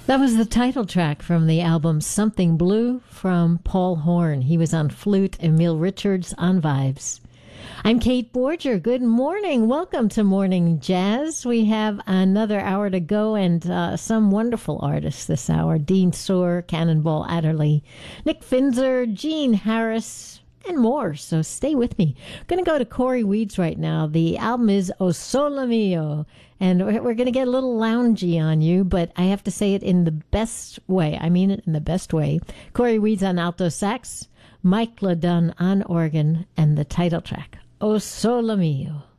That was the title track from the album Something Blue from Paul Horn. He was on flute, Emil Richards on vibes. I'm Kate Borger. Good morning. Welcome to Morning Jazz. We have another hour to go and some wonderful artists this hour. Dean Soar, Cannonball Adderley, Nick Finzer, Gene Harris, and more. So stay with me. I'm going to go to Corey Weeds right now. The album is O Sole Mio. And we're going to get a little loungy on you, but I have to say it in the best way. I mean it in the best way. Corey Weeds on alto sax, Mike LeDunn on organ, and the title track, O Sole Mio.